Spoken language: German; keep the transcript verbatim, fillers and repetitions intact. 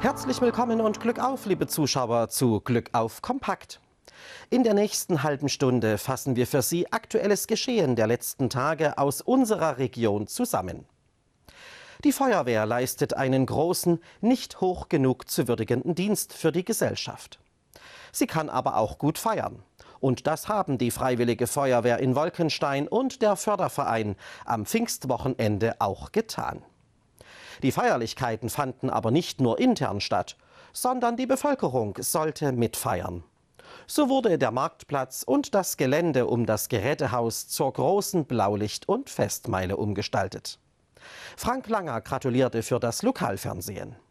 Herzlich willkommen und Glück auf, liebe Zuschauer, zu Glück auf Kompakt. In der nächsten halben Stunde fassen wir für Sie aktuelles Geschehen der letzten Tage aus unserer Region zusammen. Die Feuerwehr leistet einen großen, nicht hoch genug zu würdigenden Dienst für die Gesellschaft. Sie kann aber auch gut feiern. Und das haben die Freiwillige Feuerwehr in Wolkenstein und der Förderverein am Pfingstwochenende auch getan. Die Feierlichkeiten fanden aber nicht nur intern statt, sondern die Bevölkerung sollte mitfeiern. So wurde der Marktplatz und das Gelände um das Gerätehaus zur großen Blaulicht- und Festmeile umgestaltet. Frank Langer gratulierte für das Lokalfernsehen.